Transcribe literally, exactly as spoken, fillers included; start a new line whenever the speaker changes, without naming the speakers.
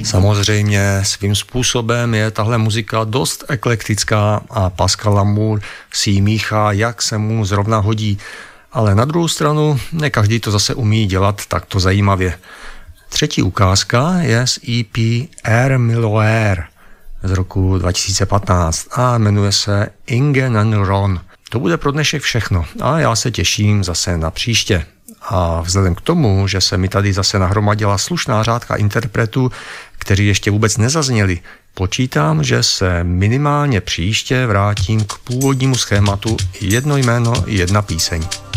Samozřejmě svým způsobem je tahle muzika dost eklektická a Pascal Lamour si ji míchá, jak se mu zrovna hodí. Ale na druhou stranu ne každý to zase umí dělat takto zajímavě. Třetí ukázka je z E P Air Miloair z roku dva tisíce patnáct a jmenuje se Ingen and Ron. To bude pro dnešek všechno a já se těším zase na příště. A vzhledem k tomu, že se mi tady zase nahromadila slušná řádka interpretů, kteří ještě vůbec nezazněli, počítám, že se minimálně příště vrátím k původnímu schématu jedno jméno, jedna píseň.